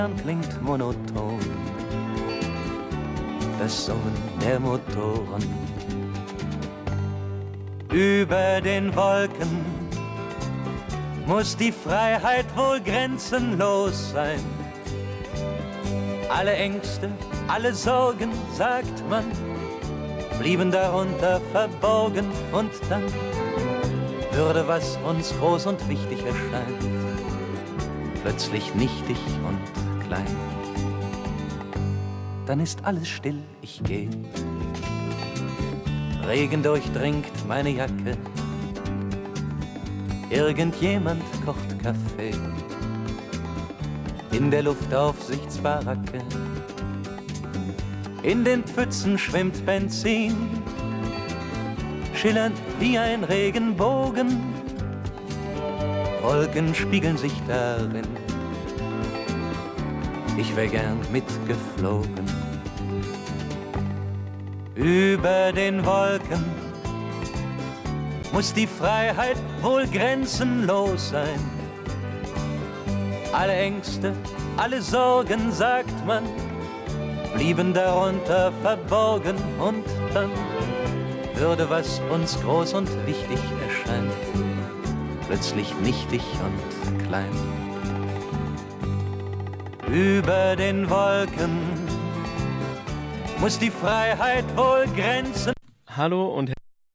klingt monoton das Summen der Motoren. Über den Wolken muss die Freiheit wohl grenzenlos sein. Alle Ängste, alle Sorgen, sagt man, blieben darunter verborgen. Und dann würde, was uns groß und wichtig erscheint, plötzlich nichtig und klein. Dann ist alles still, ich geh. Regen durchdringt meine Jacke. Irgendjemand kocht Kaffee in der Luftaufsichtsbaracke. In den Pfützen schwimmt Benzin, schillernd wie ein Regenbogen. Wolken spiegeln sich darin. Ich wär gern mitgeflogen. Über den Wolken muss die Freiheit wohl grenzenlos sein. Alle Ängste, alle Sorgen, sagt man, blieben darunter verborgen. Und dann würde, was uns groß und wichtig erscheint, plötzlich nichtig und klein. Über den Wolken muss die Freiheit wohl Grenzen. Hallo und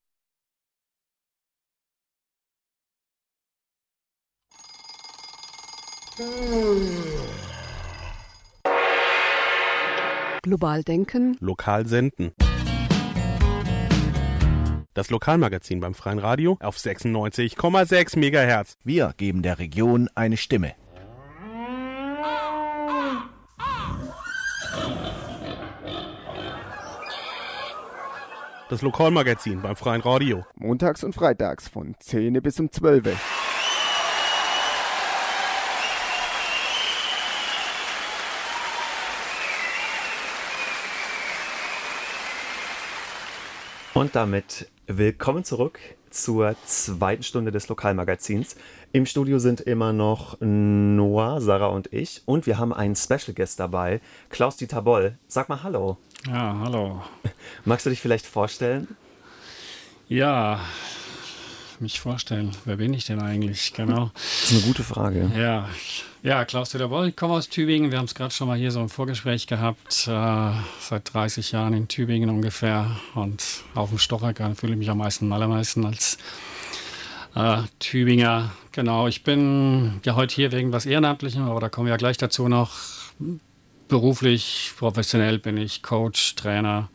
Global denken, lokal senden. Das Lokalmagazin beim Freien Radio auf 96,6 MHz. Wir geben der Region eine Stimme. Das Lokalmagazin beim Freien Radio. Montags und freitags von 10 bis um 12. Und damit willkommen zurück zur zweiten Stunde des Lokalmagazins. Im Studio sind immer noch Noah, Sarah und ich. Und wir haben einen Special Guest dabei, Klaus-Dieter Boll. Sag mal Hallo. Ja, hallo. Magst du dich vielleicht vorstellen? Ja, mich vorstellen. Wer bin ich denn eigentlich? Genau. Das ist eine gute Frage. Ja, Klaus-Dieter Boll, ich komme aus Tübingen. Wir haben es gerade schon mal hier so im Vorgespräch gehabt. Seit 30 Jahren in Tübingen ungefähr. Und auf dem Stochergarten fühle ich mich am allermeisten als Tübinger. Genau, ich bin ja heute hier wegen was Ehrenamtlichem, aber da kommen wir ja gleich dazu noch. Beruflich, professionell bin ich Coach, Trainer.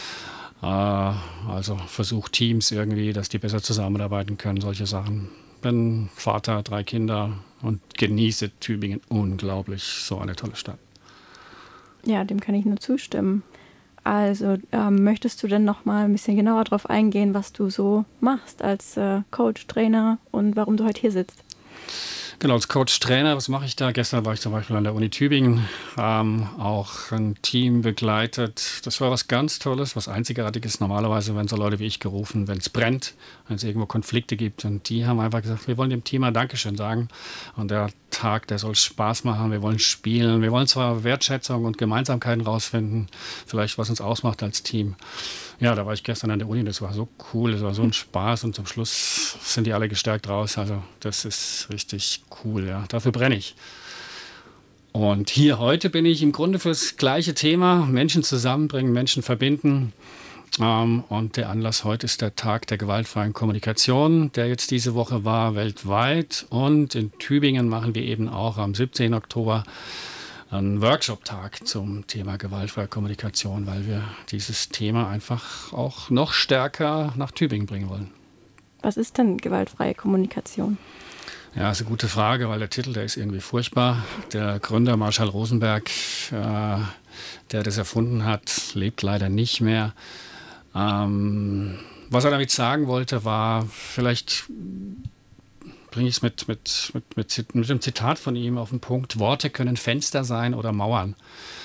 Also versuche Teams irgendwie, dass die besser zusammenarbeiten können, solche Sachen. Bin Vater, 3 Kinder und genieße Tübingen unglaublich. So eine tolle Stadt. Ja, dem kann ich nur zustimmen. Also möchtest du denn noch mal ein bisschen genauer darauf eingehen, was du so machst als Coach, Trainer und warum du heute hier sitzt? Genau, als Coach-Trainer, was mache ich da? Gestern war ich zum Beispiel an der Uni Tübingen, auch ein Team begleitet. Das war was ganz Tolles, was Einzigartiges. Normalerweise werden so Leute wie ich gerufen, wenn es brennt, wenn es irgendwo Konflikte gibt. Und die haben einfach gesagt, wir wollen dem Team mal Dankeschön sagen. Und der Tag, der soll Spaß machen, wir wollen spielen. Wir wollen zwar Wertschätzung und Gemeinsamkeiten rausfinden, vielleicht was uns ausmacht als Team. Ja, da war ich gestern an der Uni, das war so cool, das war so ein Spaß und zum Schluss sind die alle gestärkt raus. Also das ist richtig cool, ja. Dafür brenne ich. Und hier heute bin ich im Grunde für das gleiche Thema, Menschen zusammenbringen, Menschen verbinden. Und der Anlass heute ist der Tag der gewaltfreien Kommunikation, der jetzt diese Woche war weltweit. Und in Tübingen machen wir eben auch am 17. Oktober einen Workshop-Tag zum Thema gewaltfreie Kommunikation, weil wir dieses Thema einfach auch noch stärker nach Tübingen bringen wollen. Was ist denn gewaltfreie Kommunikation? Ja, ist eine gute Frage, weil der Titel, der ist irgendwie furchtbar. Der Gründer Marshall Rosenberg, der das erfunden hat, lebt leider nicht mehr. Was er damit sagen wollte, war, vielleicht bringe ich es mit einem Zitat von ihm auf den Punkt: Worte können Fenster sein oder Mauern.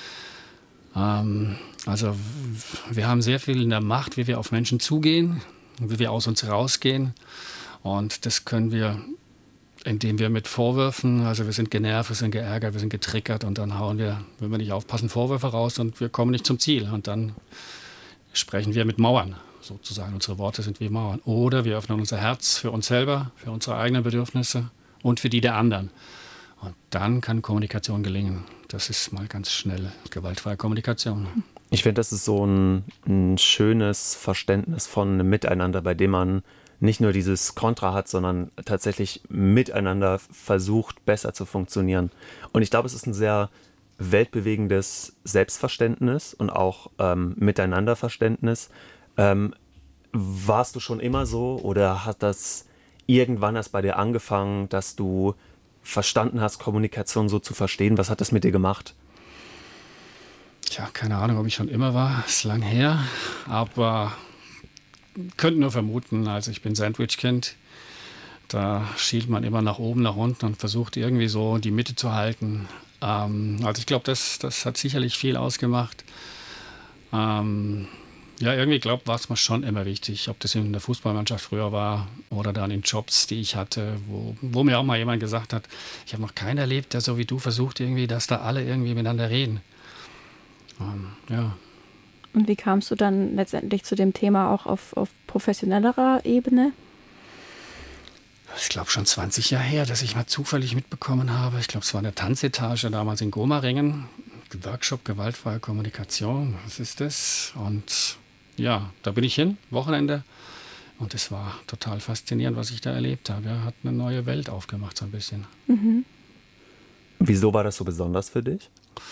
Also wir haben sehr viel in der Macht, wie wir auf Menschen zugehen, wie wir aus uns rausgehen. Und das können wir indem wir mit Vorwürfen, also wir sind genervt, wir sind geärgert, wir sind getriggert und dann hauen wir, wenn wir nicht aufpassen, Vorwürfe raus und wir kommen nicht zum Ziel. Und dann sprechen wir mit Mauern, sozusagen. Unsere Worte sind wie Mauern. Oder wir öffnen unser Herz für uns selber, für unsere eigenen Bedürfnisse und für die der anderen. Und dann kann Kommunikation gelingen. Das ist mal ganz schnell gewaltfreie Kommunikation. Ich finde, das ist so ein schönes Verständnis von einem Miteinander, bei dem man nicht nur dieses Kontra hat, sondern tatsächlich miteinander versucht, besser zu funktionieren. Und ich glaube, es ist ein sehr weltbewegendes Selbstverständnis und auch Miteinanderverständnis. Warst du schon immer so oder hat das irgendwann erst bei dir angefangen, dass du verstanden hast, Kommunikation so zu verstehen? Was hat das mit dir gemacht? Tja, keine Ahnung, ob ich schon immer war. Ist lang her. Aber könnte nur vermuten, also ich bin Sandwich-Kind. Da schielt man immer nach oben, nach unten und versucht irgendwie so die Mitte zu halten. Also ich glaube, das hat sicherlich viel ausgemacht. Ja, irgendwie war es mir schon immer wichtig, ob das in der Fußballmannschaft früher war oder dann in Jobs, die ich hatte, wo mir auch mal jemand gesagt hat, ich habe noch keinen erlebt, der so wie du versucht irgendwie, dass da alle irgendwie miteinander reden. Ja. Und wie kamst du dann letztendlich zu dem Thema auch auf professionellerer Ebene? Ich glaube schon 20 Jahre her, dass ich mal zufällig mitbekommen habe. Ich glaube, es war in der Tanzetage damals in Gomaringen. Workshop gewaltfreie Kommunikation. Was ist das? Und ja, da bin ich hin, Wochenende. Und es war total faszinierend, was ich da erlebt habe. Ja, hat eine neue Welt aufgemacht so ein bisschen. Mhm. Wieso war das so besonders für dich?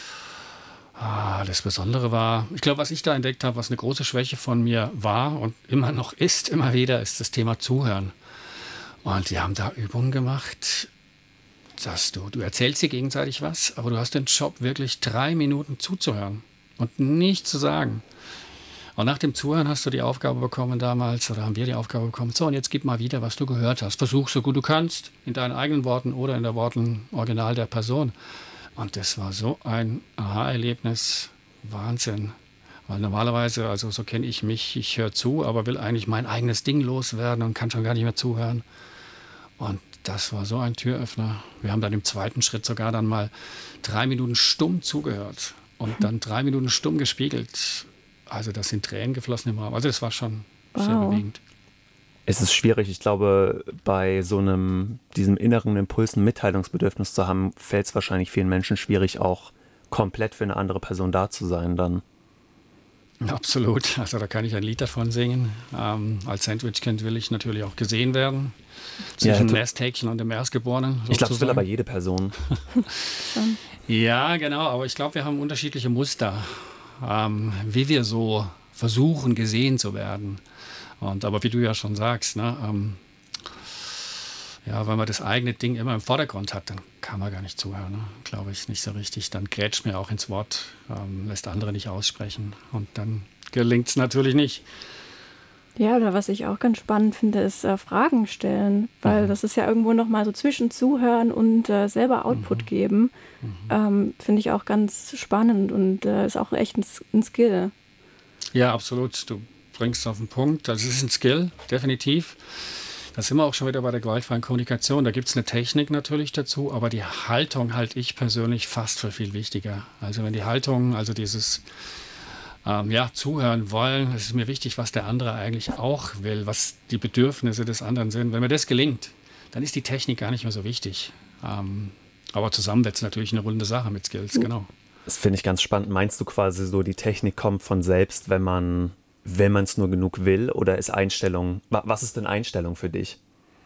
Das Besondere war, ich glaube, was ich da entdeckt habe, was eine große Schwäche von mir war und immer noch ist, immer wieder, ist das Thema Zuhören. Und die haben da Übungen gemacht, dass du erzählst dir gegenseitig was, aber du hast den Job, wirklich 3 Minuten zuzuhören und nichts zu sagen. Und nach dem Zuhören hast du die Aufgabe bekommen damals, oder haben wir die Aufgabe bekommen, so und jetzt gib mal wieder, was du gehört hast. Versuch so gut du kannst, in deinen eigenen Worten oder in der Worten original der Person. Und das war so ein Aha-Erlebnis, Wahnsinn. Weil normalerweise, also so kenne ich mich, ich höre zu, aber will eigentlich mein eigenes Ding loswerden und kann schon gar nicht mehr zuhören. Und das war so ein Türöffner. Wir haben dann im zweiten Schritt sogar dann mal 3 Minuten stumm zugehört und dann 3 Minuten stumm gespiegelt. Also das sind Tränen geflossen im Raum. Also das war schon sehr bewegend. Es ist schwierig, ich glaube, bei diesem inneren Impuls, ein Mitteilungsbedürfnis zu haben, fällt es wahrscheinlich vielen Menschen schwierig, auch komplett für eine andere Person da zu sein dann. Absolut, also da kann ich ein Lied davon singen. Als Sandwich-Kind will ich natürlich auch gesehen werden, zwischen dem Nesthäkchen und dem Erstgeborenen. Ich glaube, das will aber jede Person. Ja, genau, aber ich glaube, wir haben unterschiedliche Muster, wie wir so versuchen, gesehen zu werden. Aber wie du ja schon sagst, ne, ja, wenn man das eigene Ding immer im Vordergrund hat, dann kann man gar nicht zuhören. Ne? Glaube ich, nicht so richtig. Dann grätscht mir auch ins Wort, lässt andere nicht aussprechen. Und dann gelingt es natürlich nicht. Ja, oder was ich auch ganz spannend finde, ist Fragen stellen. Weil das ist ja irgendwo nochmal so zwischen Zuhören und selber Output geben. Finde ich auch ganz spannend und ist auch echt ein Skill. Ja, absolut. Du bringst es auf den Punkt. Das ist ein Skill, definitiv. Da sind wir auch schon wieder bei der gewaltfreien Kommunikation. Da gibt es eine Technik natürlich dazu, aber die Haltung halte ich persönlich fast für viel wichtiger. Also wenn die Haltung, also dieses zuhören wollen, es ist mir wichtig, was der andere eigentlich auch will, was die Bedürfnisse des anderen sind. Wenn mir das gelingt, dann ist die Technik gar nicht mehr so wichtig. Aber zusammen wird es natürlich eine runde Sache mit Skills, genau. Das finde ich ganz spannend. Meinst du quasi so, die Technik kommt von selbst, wenn man es nur genug will, oder ist Einstellung, was ist denn Einstellung für dich?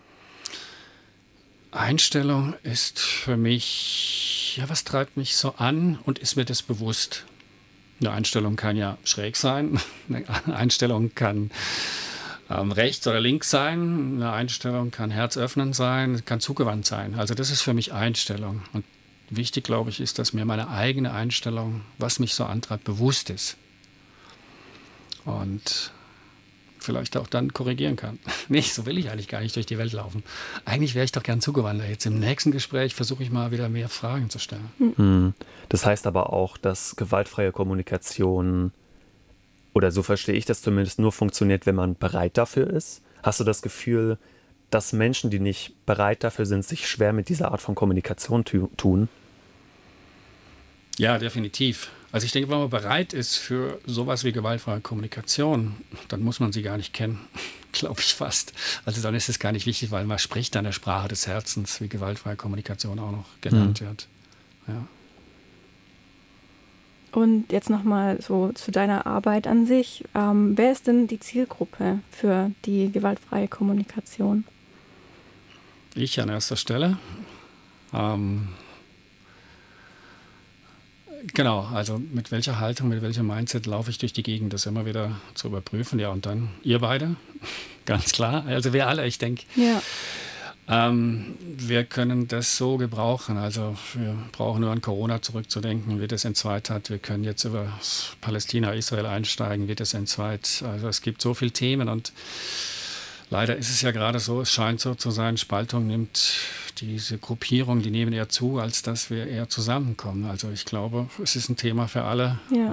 Einstellung ist für mich, ja, was treibt mich so an und ist mir das bewusst? Eine Einstellung kann ja schräg sein, eine Einstellung kann rechts oder links sein, eine Einstellung kann herzöffnend sein, kann zugewandt sein. Also das ist für mich Einstellung. Und wichtig, glaube ich, ist, dass mir meine eigene Einstellung, was mich so antreibt, bewusst ist. Und vielleicht auch dann korrigieren kann. Nee, so will ich eigentlich gar nicht durch die Welt laufen. Eigentlich wäre ich doch gern zugewandert. Jetzt im nächsten Gespräch versuche ich mal wieder mehr Fragen zu stellen. Das heißt aber auch, dass gewaltfreie Kommunikation, oder so verstehe ich das zumindest, nur funktioniert, wenn man bereit dafür ist. Hast du das Gefühl, dass Menschen, die nicht bereit dafür sind, sich schwer mit dieser Art von Kommunikation tun? Ja, definitiv. Also ich denke, wenn man bereit ist für sowas wie gewaltfreie Kommunikation, dann muss man sie gar nicht kennen, glaube ich fast. Also dann ist es gar nicht wichtig, weil man spricht an der Sprache des Herzens, wie gewaltfreie Kommunikation auch noch genannt wird. Ja. Und jetzt nochmal so zu deiner Arbeit an sich. Wer ist denn die Zielgruppe für die gewaltfreie Kommunikation? Ich an erster Stelle. Genau, also mit welcher Haltung, mit welchem Mindset laufe ich durch die Gegend, das immer wieder zu überprüfen. Ja, und dann ihr beide, ganz klar. Also wir alle, ich denke. Ja. Wir können das so gebrauchen. Also wir brauchen nur an Corona zurückzudenken, wie das entzweit hat. Wir können jetzt über Palästina, Israel einsteigen, wie das entzweit. Also es gibt so viele Themen und leider ist es ja gerade so, es scheint so zu sein, Spaltung nimmt diese Gruppierung, die nehmen eher zu, als dass wir eher zusammenkommen. Also ich glaube, es ist ein Thema für alle. Ja.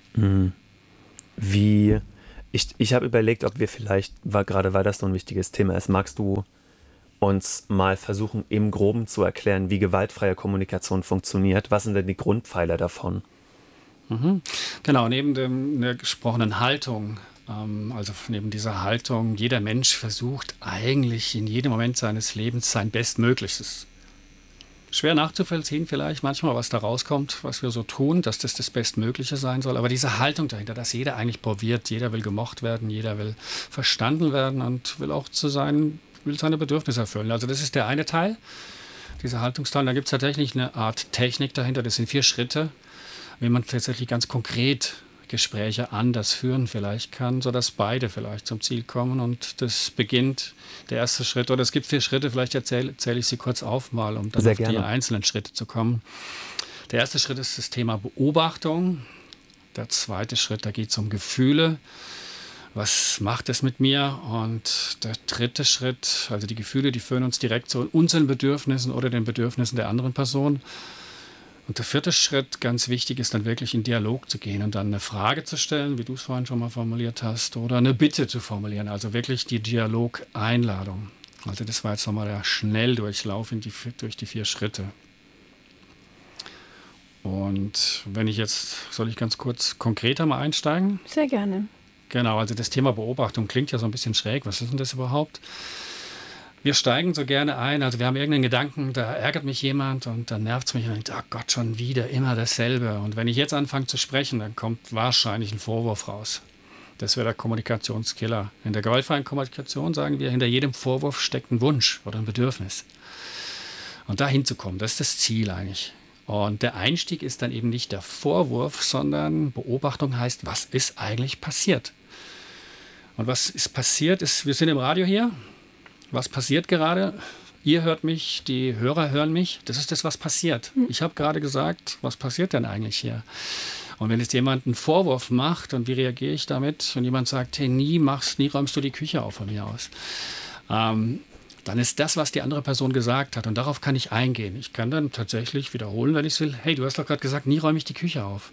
Ich habe überlegt, ob wir vielleicht, gerade weil das so ein wichtiges Thema ist, magst du uns mal versuchen, im Groben zu erklären, wie gewaltfreie Kommunikation funktioniert? Was sind denn die Grundpfeiler davon? Genau, neben der gesprochenen Haltung, also neben dieser Haltung, jeder Mensch versucht eigentlich in jedem Moment seines Lebens sein Bestmöglichstes. Schwer nachzuvollziehen vielleicht manchmal, was da rauskommt, was wir so tun, dass das Bestmögliche sein soll. Aber diese Haltung dahinter, dass jeder eigentlich probiert, jeder will gemocht werden, jeder will verstanden werden und will auch will seine Bedürfnisse erfüllen. Also das ist der eine Teil, dieser Haltungsteil. Da gibt es tatsächlich eine Art Technik dahinter, das sind 4 Schritte, wie man tatsächlich ganz konkret Gespräche anders führen vielleicht kann, sodass beide vielleicht zum Ziel kommen. Und das beginnt, der erste Schritt, oder es gibt 4 Schritte, vielleicht erzähle ich sie kurz auf mal, um dann auf die einzelnen Schritte zu kommen. Der erste Schritt ist das Thema Beobachtung. Der zweite Schritt, da geht es um Gefühle. Was macht es mit mir? Und der dritte Schritt, also die Gefühle, die führen uns direkt zu unseren Bedürfnissen oder den Bedürfnissen der anderen Person. Und der vierte Schritt, ganz wichtig, ist dann wirklich in Dialog zu gehen und dann eine Frage zu stellen, wie du es vorhin schon mal formuliert hast, oder eine Bitte zu formulieren, also wirklich die Dialogeinladung. Also das war jetzt nochmal der Schnelldurchlauf durch die 4 Schritte. Und soll ich ganz kurz konkreter mal einsteigen? Sehr gerne. Genau, also das Thema Beobachtung klingt ja so ein bisschen schräg. Was ist denn das überhaupt? Wir steigen so gerne ein, also wir haben irgendeinen Gedanken, da ärgert mich jemand und dann nervt es mich und ich denke, oh Gott, schon wieder immer dasselbe. Und wenn ich jetzt anfange zu sprechen, dann kommt wahrscheinlich ein Vorwurf raus. Das wäre der Kommunikationskiller. In der gewaltfreien Kommunikation sagen wir, hinter jedem Vorwurf steckt ein Wunsch oder ein Bedürfnis. Und da hinzukommen, das ist das Ziel eigentlich. Und der Einstieg ist dann eben nicht der Vorwurf, sondern Beobachtung heißt, was ist eigentlich passiert? Und was ist passiert ist, wir sind im Radio hier. Was passiert gerade? Ihr hört mich, die Hörer hören mich. Das ist das, was passiert. Ich habe gerade gesagt, was passiert denn eigentlich hier? Und wenn jetzt jemand einen Vorwurf macht, und wie reagiere ich damit? Wenn jemand sagt, hey, nie räumst du die Küche auf von mir aus. Dann ist das, was die andere Person gesagt hat. Und darauf kann ich eingehen. Ich kann dann tatsächlich wiederholen, wenn ich es will. Hey, du hast doch gerade gesagt, nie räume ich die Küche auf.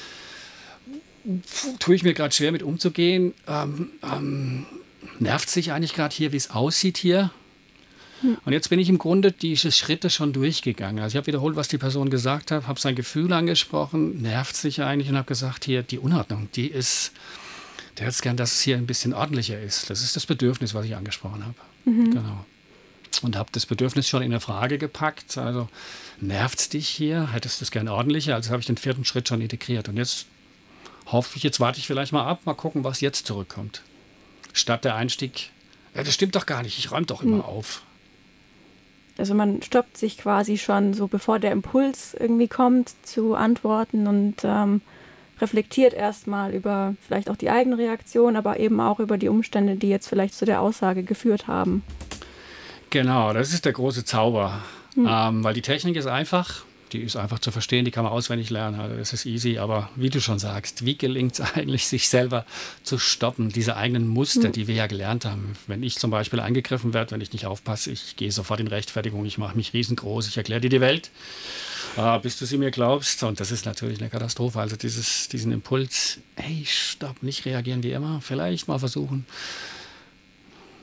Tue ich mir gerade schwer mit umzugehen. Nervt sich eigentlich gerade hier, wie es aussieht hier? Und jetzt bin ich im Grunde diese Schritte schon durchgegangen. Also ich habe wiederholt, was die Person gesagt hat, habe sein Gefühl angesprochen, nervt sich eigentlich und habe gesagt, hier die Unordnung, der hätte es gern, dass es hier ein bisschen ordentlicher ist. Das ist das Bedürfnis, was ich angesprochen habe. Genau. Und habe das Bedürfnis schon in eine Frage gepackt. Also nervt es dich hier? Hättest du es gern ordentlicher? Also habe ich den 4. Schritt schon integriert. Und jetzt warte ich vielleicht mal ab, mal gucken, was jetzt zurückkommt. Statt der Einstieg, ja, das stimmt doch gar nicht, ich räume doch immer auf. Also man stoppt sich quasi schon so, bevor der Impuls irgendwie kommt, zu antworten und reflektiert erstmal über vielleicht auch die eigene Reaktion, aber eben auch über die Umstände, die jetzt vielleicht zu der Aussage geführt haben. Genau, das ist der große Zauber, weil die Technik ist einfach. Die ist einfach zu verstehen, die kann man auswendig lernen, also das ist easy. Aber wie du schon sagst, wie gelingt es eigentlich, sich selber zu stoppen, diese eigenen Muster, die wir ja gelernt haben. Wenn ich zum Beispiel angegriffen werde, wenn ich nicht aufpasse, ich gehe sofort in Rechtfertigung, ich mache mich riesengroß, ich erkläre dir die Welt, bis du sie mir glaubst. Und das ist natürlich eine Katastrophe. Also diesen Impuls, hey, stopp, nicht reagieren wie immer, vielleicht mal versuchen,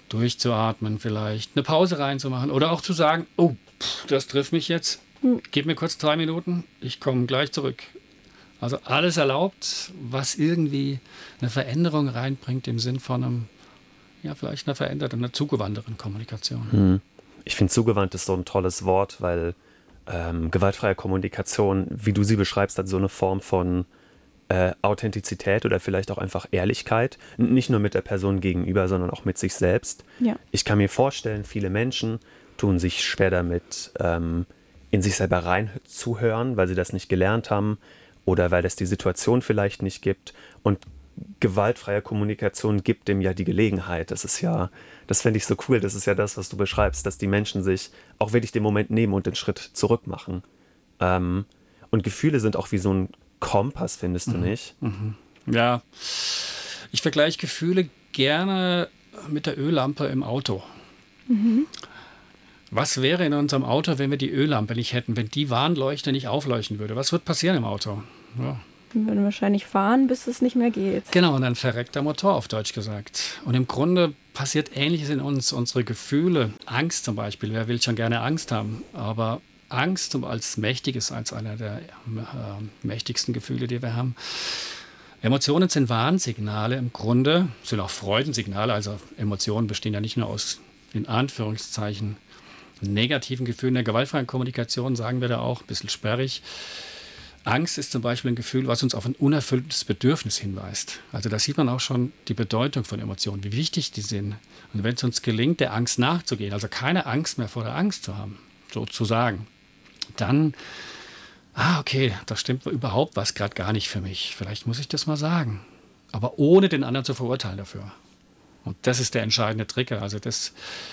durchzuatmen vielleicht, eine Pause reinzumachen oder auch zu sagen, oh, das trifft mich jetzt, gib mir kurz 3 Minuten, ich komme gleich zurück. Also alles erlaubt, was irgendwie eine Veränderung reinbringt im Sinn von vielleicht einer veränderten, einer zugewandteren Kommunikation. Ich finde, zugewandt ist so ein tolles Wort, weil gewaltfreie Kommunikation, wie du sie beschreibst, hat so eine Form von Authentizität oder vielleicht auch einfach Ehrlichkeit. Nicht nur mit der Person gegenüber, sondern auch mit sich selbst. Ja. Ich kann mir vorstellen, viele Menschen tun sich schwer damit, in sich selber reinzuhören, weil sie das nicht gelernt haben oder weil es die Situation vielleicht nicht gibt. Und gewaltfreie Kommunikation gibt dem ja die Gelegenheit. Das fände ich so cool, das ist ja das, was du beschreibst, dass die Menschen sich auch wirklich den Moment nehmen und den Schritt zurück machen. Und Gefühle sind auch wie so ein Kompass, findest du nicht? Ja, ich vergleiche Gefühle gerne mit der Öllampe im Auto. Was wäre in unserem Auto, wenn wir die Öllampe nicht hätten, wenn die Warnleuchte nicht aufleuchten würde? Was wird passieren im Auto? Ja. Wir würden wahrscheinlich fahren, bis es nicht mehr geht. Genau, und dann verreckt der Motor, auf Deutsch gesagt. Und im Grunde passiert Ähnliches in uns. Unsere Gefühle, Angst zum Beispiel, wer will schon gerne Angst haben? Aber Angst als mächtiges, als einer der mächtigsten Gefühle, die wir haben. Emotionen sind Warnsignale im Grunde, sind auch Freudensignale. Also Emotionen bestehen ja nicht nur aus, in Anführungszeichen, negativen Gefühlen. In der gewaltfreien Kommunikation sagen wir da auch, ein bisschen sperrig. Angst ist zum Beispiel ein Gefühl, was uns auf ein unerfülltes Bedürfnis hinweist. Also da sieht man auch schon die Bedeutung von Emotionen, wie wichtig die sind. Und wenn es uns gelingt, der Angst nachzugehen, also keine Angst mehr vor der Angst zu haben, sozusagen, dann, okay, da stimmt überhaupt was gerade gar nicht für mich. Vielleicht muss ich das mal sagen. Aber ohne den anderen zu verurteilen dafür. Und das ist der entscheidende Trigger. Also das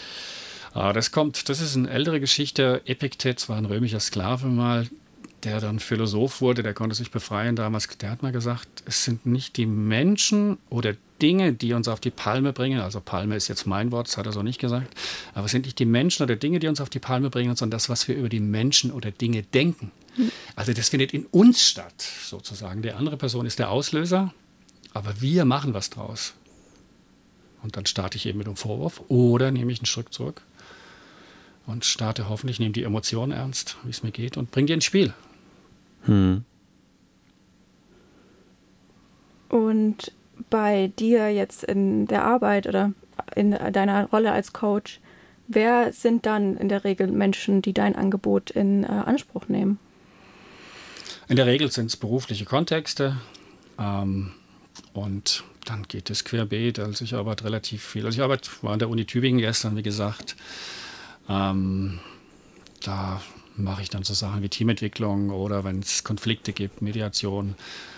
ist eine ältere Geschichte. Epiktet war ein römischer Sklave mal, der dann Philosoph wurde, der konnte sich befreien damals. Der hat mal gesagt, es sind nicht die Menschen oder Dinge, die uns auf die Palme bringen, also Palme ist jetzt mein Wort, das hat er so nicht gesagt, aber es sind nicht die Menschen oder Dinge, die uns auf die Palme bringen, sondern das, was wir über die Menschen oder Dinge denken. Also das findet in uns statt, sozusagen. Die andere Person ist der Auslöser, aber wir machen was draus. Und dann starte ich eben mit einem Vorwurf oder nehme ich einen Schritt zurück und starte hoffentlich, nehme die Emotionen ernst, wie es mir geht und bringe die ins Spiel. Und bei dir jetzt in der Arbeit oder in deiner Rolle als Coach, wer sind dann in der Regel Menschen, die dein Angebot in Anspruch nehmen? In der Regel sind es berufliche Kontexte und dann geht es querbeet. Also ich arbeite relativ viel. Also war an der Uni Tübingen gestern, wie gesagt. Da mache ich dann so Sachen wie Teamentwicklung oder wenn es Konflikte gibt, Mediation,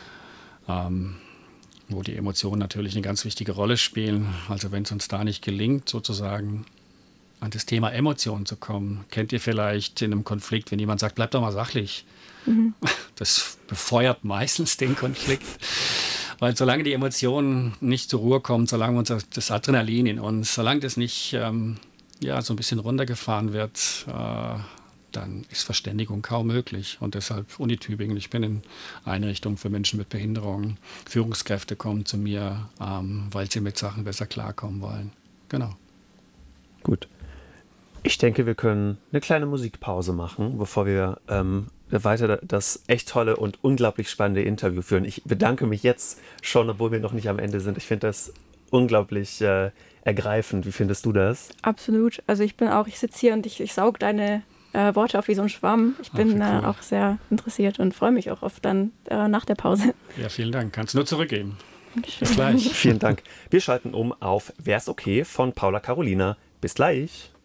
wo die Emotionen natürlich eine ganz wichtige Rolle spielen. Also wenn es uns da nicht gelingt, sozusagen an das Thema Emotionen zu kommen, kennt ihr vielleicht in einem Konflikt, wenn jemand sagt, bleib doch mal sachlich. Das befeuert meistens den Konflikt. Weil solange die Emotionen nicht zur Ruhe kommen, solange das Adrenalin in uns, solange das nicht so ein bisschen runtergefahren wird, dann ist Verständigung kaum möglich. Und deshalb Uni Tübingen, ich bin in Einrichtungen für Menschen mit Behinderungen. Führungskräfte kommen zu mir, weil sie mit Sachen besser klarkommen wollen. Genau. Gut. Ich denke, wir können eine kleine Musikpause machen, bevor wir weiter das echt tolle und unglaublich spannende Interview führen. Ich bedanke mich jetzt schon, obwohl wir noch nicht am Ende sind. Ich finde das unglaublich ergreifend. Wie findest du das? Absolut. Also ich sitze hier und ich saug deine Worte auf wie so ein Schwamm. Ich bin cool. Auch sehr interessiert und freue mich auch oft dann nach der Pause. Ja, vielen Dank. Kannst du nur zurückgeben. Dankeschön. Bis gleich. Vielen Dank. Wir schalten um auf Wär's okay von Paula Carolina. Bis gleich.